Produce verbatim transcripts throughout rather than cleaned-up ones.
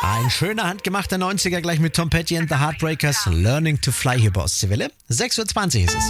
Ein schöner handgemachter neunziger gleich mit Tom Petty and the Heartbreakers. Learning to Fly hier bei Ostseewelle. sechs Uhr zwanzig ist es.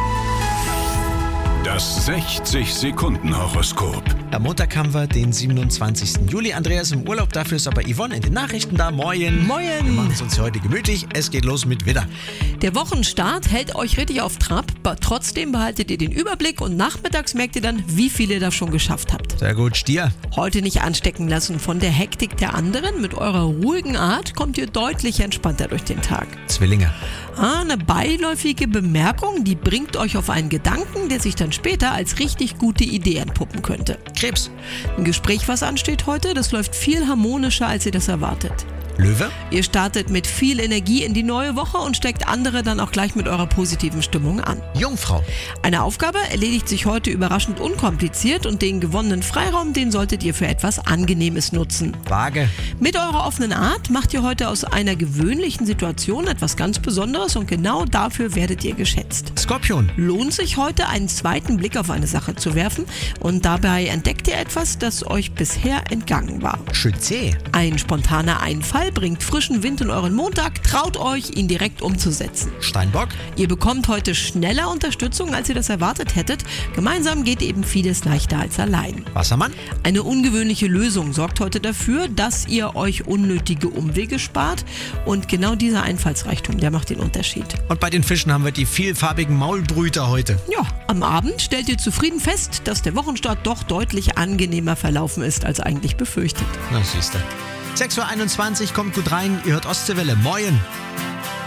Das sechzig-Sekunden-Horoskop. Am Montag haben wir den siebenundzwanzigsten Juli. Andreas im Urlaub, dafür ist aber Yvonne in den Nachrichten da. Moin. Moin. Wir machen es uns heute gemütlich. Es geht los mit Widder. Der Wochenstart hält euch richtig auf Trab. Trotzdem behaltet ihr den Überblick und nachmittags merkt ihr dann, wie viel ihr da schon geschafft habt. Sehr gut, Stier. Heute nicht anstecken lassen von der Hektik der anderen. Mit eurer ruhigen Art kommt ihr deutlich entspannter durch den Tag. Zwillinge. Ah, eine beiläufige Bemerkung, die bringt euch auf einen Gedanken, der sich dann später als richtig gute Idee entpuppen könnte. Krebs. Ein Gespräch, was ansteht heute, das läuft viel harmonischer, als ihr das erwartet. Löwe. Ihr startet mit viel Energie in die neue Woche und steckt andere dann auch gleich mit eurer positiven Stimmung an. Jungfrau. Eine Aufgabe erledigt sich heute überraschend unkompliziert und den gewonnenen Freiraum, den solltet ihr für etwas Angenehmes nutzen. Waage. Mit eurer offenen Art macht ihr heute aus einer gewöhnlichen Situation etwas ganz Besonderes und genau dafür werdet ihr geschätzt. Skorpion. Lohnt sich heute, einen zweiten Blick auf eine Sache zu werfen und dabei entdeckt ihr etwas, das euch bisher entgangen war. Schütze. Ein spontaner Einfall bringt frischen Wind in euren Montag, traut euch, ihn direkt umzusetzen. Steinbock. Ihr bekommt heute schneller Unterstützung, als ihr das erwartet hättet. Gemeinsam geht eben vieles leichter als allein. Wassermann. Eine ungewöhnliche Lösung sorgt heute dafür, dass ihr euch unnötige Umwege spart und genau dieser Einfallsreichtum, der macht den Unterschied. Und bei den Fischen haben wir die vielfarbigen Maulbrüter heute. Ja, am Abend stellt ihr zufrieden fest, dass der Wochenstart doch deutlich angenehmer verlaufen ist, als eigentlich befürchtet. Na, siehste. sechs Uhr einundzwanzig, kommt gut rein. Ihr hört Ostseewelle. Moin.